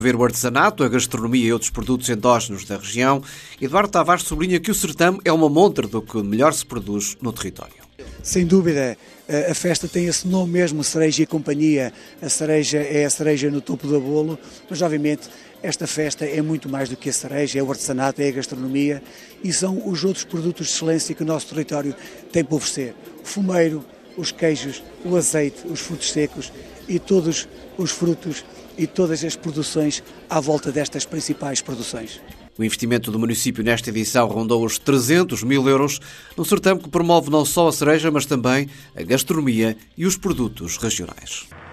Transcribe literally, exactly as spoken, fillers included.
Ver o artesanato, a gastronomia e outros produtos endógenos da região, Eduardo Tavares sublinha que o certame é uma montra do que melhor se produz no território. Sem dúvida, a festa tem esse nome mesmo, Cereja e Companhia. A cereja é a cereja no topo do bolo, mas obviamente esta festa é muito mais do que a cereja, é o artesanato, é a gastronomia e são os outros produtos de excelência que o nosso território tem para oferecer. O fumeiro, os queijos, o azeite, os frutos secos e todos os frutos e todas as produções à volta destas principais produções. O investimento do município nesta edição rondou os trezentos mil euros, num certame que promove não só a cereja, mas também a gastronomia e os produtos regionais.